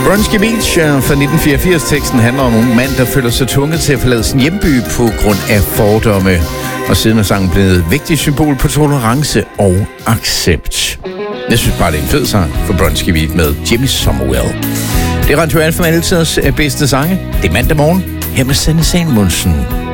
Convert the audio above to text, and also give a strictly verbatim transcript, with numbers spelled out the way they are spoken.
Bronski Beach fra nitten fireogfirs. Teksten handler om en mand, der føler sig tvunget til at forlade sin hjemby på grund af fordomme. Og siden er sangen blevet et vigtigt symbol på tolerance og accept. Jeg synes bare, det er en fed sang for Bronski Beach med Jimmy Somerville. Det er Radio Alfa med altidens bedste sange. Det er mandag morgen. Her med Sanne Salmonsen.